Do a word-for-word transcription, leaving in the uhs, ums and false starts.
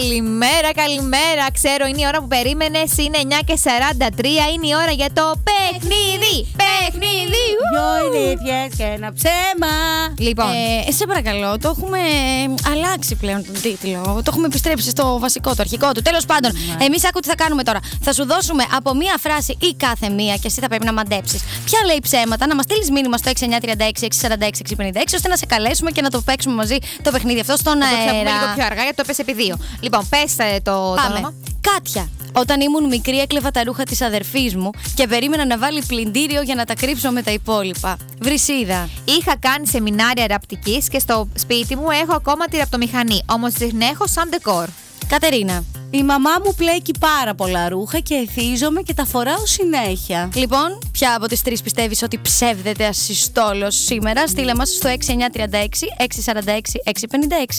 Καλημέρα, καλημέρα. Ξέρω, είναι η ώρα που περίμενες. Είναι εννιά και σαράντα τρία. Είναι η ώρα για το παιχνίδι. Παιχνίδι. Δυο ηλίθιες και ένα ψέμα. Λοιπόν, Ε, σε παρακαλώ, το έχουμε αλλάξει πλέον τον τίτλο. Το έχουμε επιστρέψει στο βασικό, το αρχικό του. Τέλος πάντων, Ναι. εμείς άκου τι θα κάνουμε τώρα. Θα σου δώσουμε από μία φράση ή κάθε μία και εσύ θα πρέπει να μαντέψεις ποια λέει ψέματα, να μας στείλεις μήνυμα στο έξι εννιά τρία έξι έξι τέσσερα έξι έξι πέντε έξι ώστε να σε καλέσουμε και να το παίξουμε μαζί το παιχνίδι αυτό στον θα το ξαναπούμε λίγο αέρα. πιο αργά γιατί το πες επί δύο. Λοιπόν, πες ε, το, το Πάμε. όνομα. Κάτια. Όταν ήμουν μικρή, έκλεβα τα ρούχα της αδερφής μου και περίμενα να βάλει πλυντήριο για να τα κρύψω με τα υπόλοιπα. Βρυσίδα. Είχα κάνει σεμινάρια ραπτικής και στο σπίτι μου έχω ακόμα τη ραπτομηχανή. Όμως την έχω σαν ντεκόρ. Κατερίνα. Η μαμά μου πλέκει πάρα πολλά ρούχα και εθίζομαι και τα φοράω συνέχεια. Λοιπόν, ποια από τις τρεις πιστεύεις ότι ψεύδεται ασυστόλος σήμερα? Στείλε μας στο έξι εννιά τρία έξι έξι τέσσερα έξι έξι πέντε έξι.